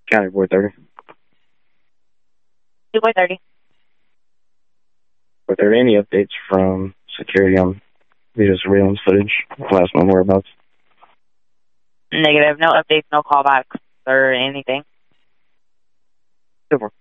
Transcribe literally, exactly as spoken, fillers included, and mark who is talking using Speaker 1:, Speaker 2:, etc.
Speaker 1: County Board thirty.
Speaker 2: two by thirty.
Speaker 1: Were there any updates from security on video surveillance footage? Last known whereabouts?
Speaker 2: Negative. No updates, no callbacks or anything.
Speaker 1: Super.